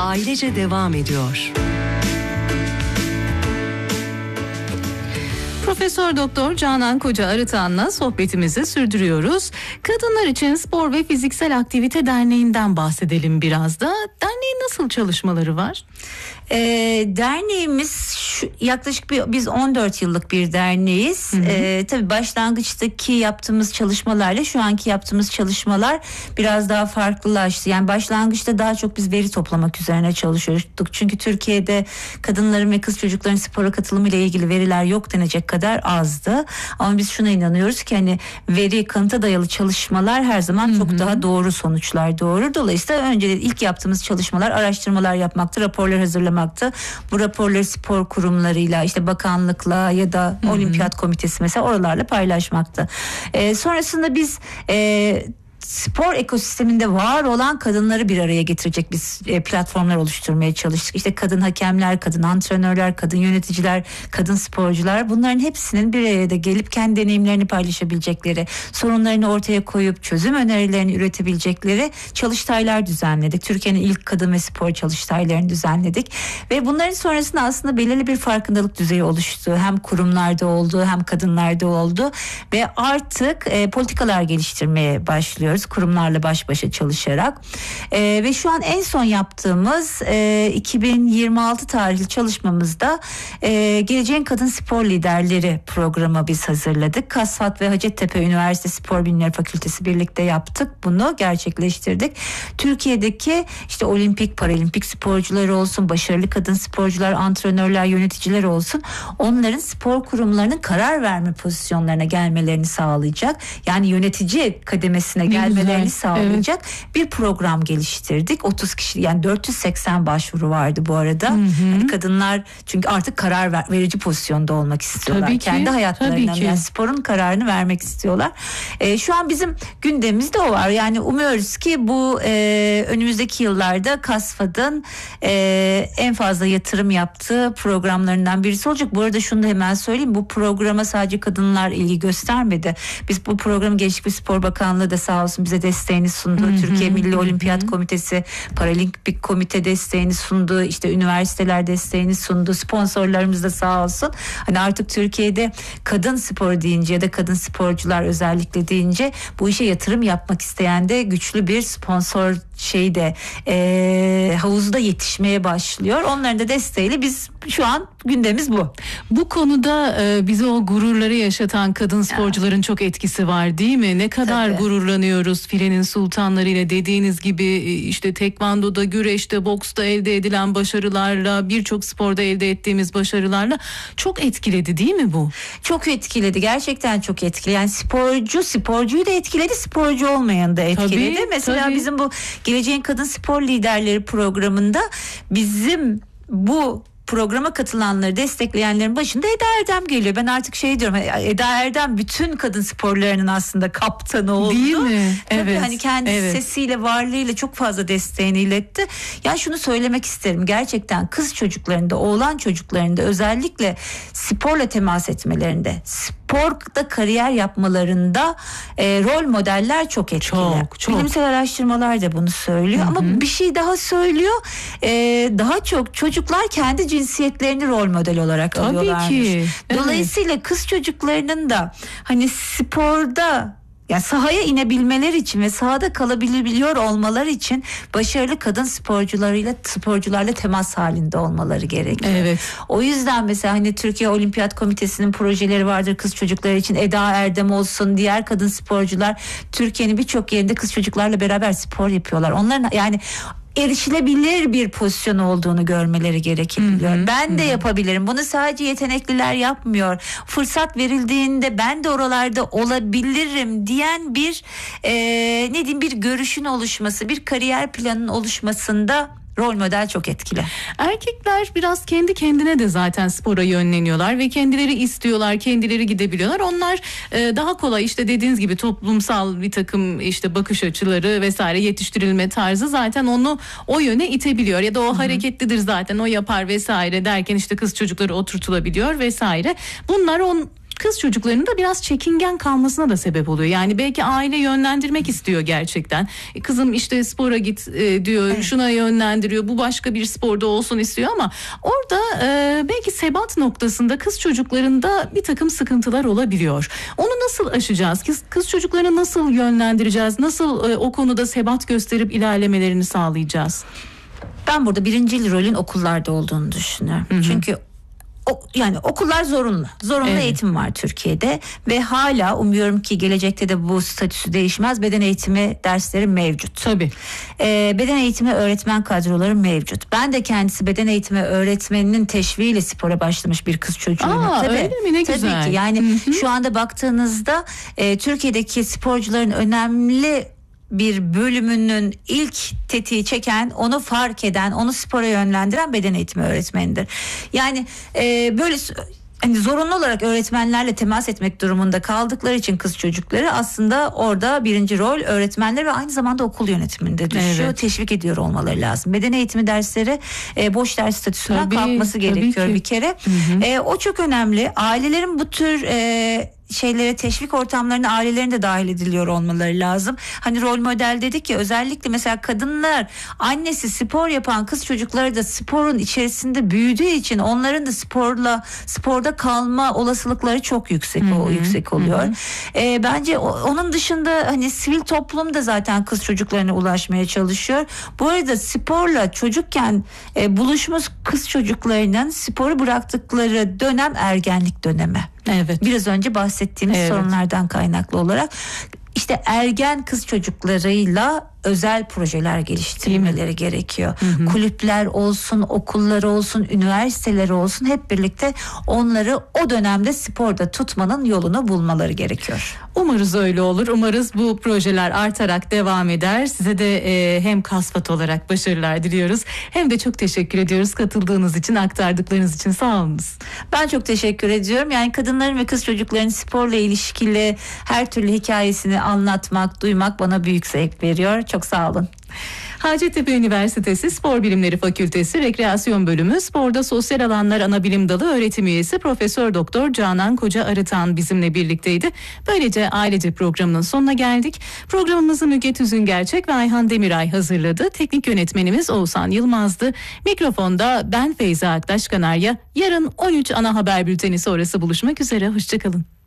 ailece devam ediyor. Profesör Doktor Canan Koca Arıtan'la sohbetimizi sürdürüyoruz. Kadınlar için Spor ve Fiziksel Aktivite Derneği'nden bahsedelim biraz da. Derneğin nasıl çalışmaları var? Derneğimiz yaklaşık biz 14 yıllık bir derneğiz. Tabii başlangıçtaki yaptığımız çalışmalarla şu anki yaptığımız çalışmalar biraz daha farklılaştı. Yani başlangıçta daha çok biz veri toplamak üzerine çalışıyorduk. Çünkü Türkiye'de kadınların ve kız çocukların spora katılımı ile ilgili veriler yok denecek kadar azdı. Ama biz şuna inanıyoruz ki hani veri, kanıta dayalı çalışmalar her zaman çok daha doğru sonuçlar doğurur. Dolayısıyla önce ilk yaptığımız çalışmalar araştırmalar yapmaktı, raporlar hazırlamaktı. Bu raporları spor kurumlarıyla, işte bakanlıkla ya da olimpiyat komitesi mesela oralarla paylaşmaktı. Sonrasında biz spor ekosisteminde var olan kadınları bir araya getirecek biz platformlar oluşturmaya çalıştık. İşte kadın hakemler, kadın antrenörler, kadın yöneticiler, kadın sporcular, bunların hepsinin bir araya da gelip kendi deneyimlerini paylaşabilecekleri, sorunlarını ortaya koyup çözüm önerilerini üretebilecekleri çalıştaylar düzenledik. Türkiye'nin ilk kadın ve spor çalıştaylarını düzenledik ve bunların sonrasında aslında belirli bir farkındalık düzeyi oluştu. Hem kurumlarda oldu, hem kadınlarda oldu ve artık politikalar geliştirmeye başlıyoruz. Kurumlarla baş başa çalışarak ve şu an en son yaptığımız 2026 tarihli çalışmamızda Geleceğin Kadın Spor Liderleri programı biz hazırladık. Kasvat ve Hacettepe Üniversitesi Spor Bilimleri Fakültesi birlikte yaptık. Bunu gerçekleştirdik. Türkiye'deki işte olimpik, paralimpik sporcular olsun, başarılı kadın sporcular, antrenörler, yöneticiler olsun, onların spor kurumlarının karar verme pozisyonlarına gelmelerini sağlayacak. Yani yönetici kademesine gelmelerini sağlayacak bir program geliştirdik. 30 kişi, yani 480 başvuru vardı bu arada. Hani kadınlar çünkü artık karar verici pozisyonda olmak istiyorlar. Tabii ki, kendi hayatlarından, yani sporun kararını vermek istiyorlar. Şu an bizim gündemimizde o var. Yani umuyoruz ki bu önümüzdeki yıllarda Kasfad'ın en fazla yatırım yaptığı programlarından birisi olacak. Bu arada şunu da hemen söyleyeyim. Bu programa sadece kadınlar ilgi göstermedi. Biz bu programı Gençlik ve Spor Bakanlığı da sağ olsun bize desteğini sundu. Türkiye Milli Olimpiyat Komitesi, Paralimpik Komite desteğini sundu. İşte üniversiteler desteğini sundu. Sponsorlarımız da sağ olsun. Hani artık Türkiye'de kadın spor deyince ya da kadın sporcular özellikle deyince bu işe yatırım yapmak isteyen de güçlü bir sponsor havuzda yetişmeye başlıyor. Onların da desteğiyle biz şu an gündemimiz bu. Bu konuda bize o gururları yaşatan kadın sporcuların çok etkisi var değil mi? Ne kadar gururlanıyoruz filenin sultanlarıyla, dediğiniz gibi işte tekvandoda, güreşte, boksta elde edilen başarılarla, birçok sporda elde ettiğimiz başarılarla çok etkiledi değil mi bu? Çok etkiledi. Gerçekten çok etkiledi. Yani sporcuyu da etkiledi, sporcu olmayanı da etkiledi. Mesela bizim bu Geleceğin Kadın Spor Liderleri programında bizim bu programa katılanları destekleyenlerin başında Eda Erdem geliyor. Ben artık diyorum, Eda Erdem bütün kadın sporlarının aslında kaptanı oldu. Değil mi? Tabii hani kendi sesiyle, varlığıyla çok fazla desteğini iletti. Yani şunu söylemek isterim. Gerçekten kız çocuklarında, oğlan çocuklarında özellikle sporla temas etmelerinde, sporda kariyer yapmalarında rol modeller çok etkili. Çok. Bilimsel araştırmalar da bunu söylüyor. Ama bir şey daha söylüyor. Daha çok çocuklar kendi cinsiyetlerini rol model olarak alıyorlarmış. Tabii ki. Dolayısıyla kız çocuklarının da hani sporda, yani sahaya inebilmeler için ve sahada kalabiliyor olmaları için başarılı kadın sporcularla temas halinde olmaları gerekiyor. Evet. O yüzden mesela hani Türkiye Olimpiyat Komitesi'nin projeleri vardır kız çocukları için. Eda Erdem olsun, diğer kadın sporcular Türkiye'nin birçok yerinde kız çocuklarla beraber spor yapıyorlar. Onların yani erişilebilir bir pozisyon olduğunu görmeleri gerekebiliyor. Ben de yapabilirim. Bunu sadece yetenekliler yapmıyor. Fırsat verildiğinde ben de oralarda olabilirim diyen bir bir görüşün oluşması, bir kariyer planının oluşmasında rol model çok etkili. Erkekler biraz kendi kendine de zaten spora yönleniyorlar ve kendileri istiyorlar, kendileri gidebiliyorlar. Onlar daha kolay, işte dediğiniz gibi toplumsal bir takım işte bakış açıları vesaire, yetiştirilme tarzı zaten onu o yöne itebiliyor. Ya da o hareketlidir zaten, o yapar vesaire derken işte kız çocukları oturtulabiliyor vesaire. Bunlar kız çocuklarının da biraz çekingen kalmasına da sebep oluyor. Yani belki aile yönlendirmek istiyor gerçekten. Kızım işte spora git diyor, evet, şuna yönlendiriyor. Bu başka bir sporda olsun istiyor ama orada belki sebat noktasında kız çocuklarında bir takım sıkıntılar olabiliyor. Onu nasıl aşacağız? Kız çocuklarını nasıl yönlendireceğiz? Nasıl o konuda sebat gösterip ilerlemelerini sağlayacağız? Ben burada birincil rolün okullarda olduğunu düşünüyorum. Hı-hı. Çünkü yani okullar zorunlu evet, eğitim var Türkiye'de ve hala umuyorum ki gelecekte de bu statüsü değişmez. Beden eğitimi dersleri mevcut. Tabii. Beden eğitimi öğretmen kadroları mevcut. Ben de kendisi beden eğitimi öğretmeninin teşviğiyle spora başlamış bir kız çocuğuyum. Tabii. Öyle mi? Ne güzel. Tabii ki yani şu anda baktığınızda Türkiye'deki sporcuların önemli bir bölümünün ilk tetiği çeken, onu fark eden, onu spora yönlendiren beden eğitimi öğretmenidir. Yani böyle hani zorunlu olarak öğretmenlerle temas etmek durumunda kaldıkları için kız çocukları aslında orada birinci rol öğretmenler ve aynı zamanda okul yönetiminde düşüyor. Evet. Teşvik ediyor olmaları lazım. Beden eğitimi dersleri boş ders statüsünden kalkması gerekiyor bir kere. O çok önemli. Ailelerin bu tür şeylere, teşvik ortamlarına ailelerin de dahil ediliyor olmaları lazım. Hani rol model dedik ya, özellikle mesela kadınlar, annesi spor yapan kız çocukları da sporun içerisinde büyüdüğü için onların da sporda kalma olasılıkları çok yüksek oluyor. Bence onun dışında hani sivil toplum da zaten kız çocuklarına ulaşmaya çalışıyor. Bu arada sporla çocukken buluşmuş kız çocuklarının sporu bıraktıkları dönem ergenlik dönemi. Evet. Biraz önce bahsettiğimiz sorunlardan kaynaklı olarak işte ergen kız çocuklarıyla özel projeler geliştirmeleri gerekiyor. Kulüpler olsun, okullar olsun, üniversiteler olsun, hep birlikte onları o dönemde sporda tutmanın yolunu bulmaları gerekiyor. Umarız öyle olur. Umarız bu projeler artarak devam eder. Size de hem Kasvat olarak başarılar diliyoruz. Hem de çok teşekkür ediyoruz katıldığınız için, aktardıklarınız için. Sağ olunuz. Ben çok teşekkür ediyorum. Yani kadınların ve kız çocukların sporla ilişkili her türlü hikayesini anlatmak, duymak bana büyük zevk veriyor. Çok sağ olun. Hacettepe Üniversitesi Spor Bilimleri Fakültesi Rekreasyon Bölümü Sporda Sosyal Alanlar Anabilim Dalı öğretim üyesi Profesör Doktor Canan Koca Arıtan bizimle birlikteydi. Böylece ailece programının sonuna geldik. Programımızı Müge Tüzüngerçek ve Ayhan Demiray hazırladı. Teknik yönetmenimiz Oğuzhan Yılmaz'dı. Mikrofonda ben Feyza Aktaş Kanarya. Yarın 13 ana haber bülteni sonrası buluşmak üzere. Hoşçakalın.